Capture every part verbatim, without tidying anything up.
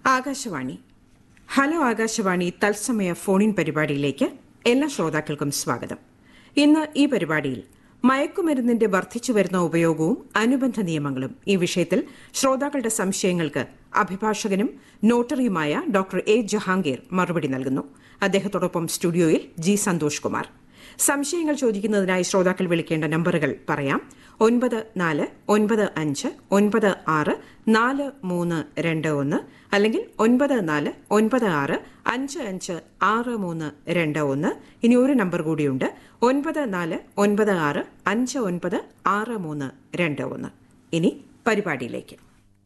Akashvani. Hello Akashvani തത്സമയ ഫോണിൻ പരിപാടിയിലേക്ക് എല്ലാ ശ്രോതാക്കൾക്കും സ്വാഗതം. ഇന്ന് ഈ പരിപാടിയിൽ മയക്കുമരുന്നിന്റെ വർദ്ധിച്ചുവരുന്ന ഉപയോഗവും അനുബന്ധ നിയമങ്ങളും ഈ വിഷയത്തിൽ ശ്രോതാക്കളുടെ സംശയങ്ങൾക്ക് അഭിഭാഷകനും നോട്ടറിയുമായ ഡോക്ടർ എ ജഹാംഗീർ മറുപടി നൽകുന്നു. അദ്ദേഹത്തോടൊപ്പം സ്റ്റുഡിയോയിൽ ജി സന്തോഷ് കുമാർ. സംശയങ്ങൾ ചോദിക്കുന്നതിനായി ശ്രോതാക്കൾ വിളിക്കേണ്ട നമ്പറുകൾ പറയാം. ഒൻപത് നാല് ഒൻപത് അഞ്ച് ഒൻപത് ആറ് നാല് മൂന്ന് രണ്ട് ഒന്ന് അല്ലെങ്കിൽ ഒൻപത് നാല് ഒൻപത് ആറ് അഞ്ച് അഞ്ച് ആറ് മൂന്ന് രണ്ട് ഒന്ന്. ഇനി ഒരു നമ്പർ കൂടിയുണ്ട്, ഒൻപത് നാല് ഒൻപത് ആറ് അഞ്ച് ഒൻപത് ആറ് മൂന്ന് രണ്ട് ഒന്ന്. ഇനി പരിപാടിയിലേക്ക്.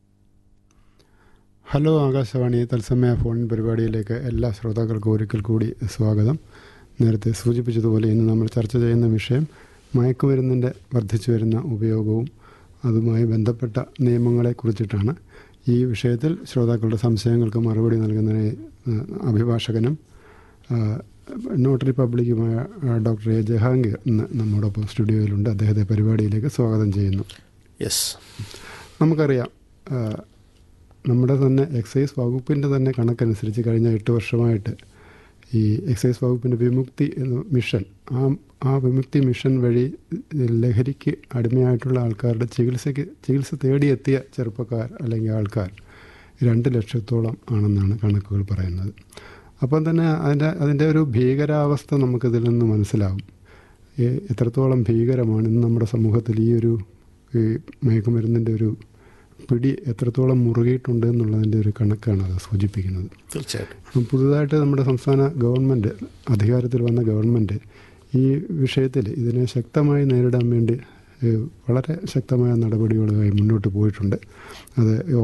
ഹലോ ആകാശവാണി തത്സമയ ഫോൺ പരിപാടിയിലേക്ക് എല്ലാ ശ്രോതാക്കൾക്കും ഒരിക്കൽ കൂടി സ്വാഗതം. നേരത്തെ സൂചിപ്പിച്ചതുപോലെ ഇന്ന് നമ്മൾ ചർച്ച ചെയ്യുന്ന വിഷയം മയക്കുമരുന്നിൻ്റെ വർദ്ധിച്ചു വരുന്ന ഉപയോഗവും അതുമായി ബന്ധപ്പെട്ട നിയമങ്ങളെക്കുറിച്ചിട്ടാണ്. ഈ വിഷയത്തിൽ ശ്രോതാക്കളുടെ സംശയങ്ങൾക്ക് മറുപടി നൽകുന്നതിന് അഭിഭാഷകനും നോട്ടറി പബ്ലിക്കുമായ ഡോക്ടർ എ ജഹാംഗീർ ഇന്ന് നമ്മോടൊപ്പം സ്റ്റുഡിയോയിലുണ്ട്. അദ്ദേഹത്തെ പരിപാടിയിലേക്ക് സ്വാഗതം ചെയ്യുന്നു. യെസ്, നമുക്കറിയാം, നമ്മുടെ തന്നെ എക്സൈസ് വകുപ്പിൻ്റെ തന്നെ കണക്കനുസരിച്ച് കഴിഞ്ഞ എട്ട് വർഷമായിട്ട് ഈ എക്സൈസ് വകുപ്പിൻ്റെ വിമുക്തി മിഷൻ, ആ ആ വിമുക്തി മിഷൻ വഴി ലഹരിക്ക് അടിമയായിട്ടുള്ള ആൾക്കാരുടെ ചികിത്സയ്ക്ക് ചികിത്സ തേടിയെത്തിയ ചെറുപ്പക്കാർ അല്ലെങ്കിൽ ആൾക്കാർ രണ്ട് ലക്ഷത്തോളം ആണെന്നാണ് കണക്കുകൾ പറയുന്നത്. അപ്പം തന്നെ അതിൻ്റെ അതിൻ്റെ ഒരു ഭീകരാവസ്ഥ നമുക്കിതിൽ നിന്ന് മനസ്സിലാവും. എത്രത്തോളം ഭീകരമാണ് ഇന്ന് നമ്മുടെ സമൂഹത്തിൽ ഈ ഒരു ഈ മയക്കുമരുന്നിൻ്റെ ഒരു പിടി എത്രത്തോളം മുറുകിയിട്ടുണ്ട് എന്നുള്ളതിൻ്റെ ഒരു കണക്കാണ് അത് സൂചിപ്പിക്കുന്നത്. തീർച്ചയായിട്ടും പുതുതായിട്ട് നമ്മുടെ സംസ്ഥാന ഗവൺമെൻറ് അധികാരത്തിൽ വന്ന ഗവൺമെൻറ് ഈ വിഷയത്തിൽ ഇതിനെ ശക്തമായി നേരിടാൻ വേണ്ടി വളരെ ശക്തമായ നടപടികളുമായി മുന്നോട്ട് പോയിട്ടുണ്ട്. അത്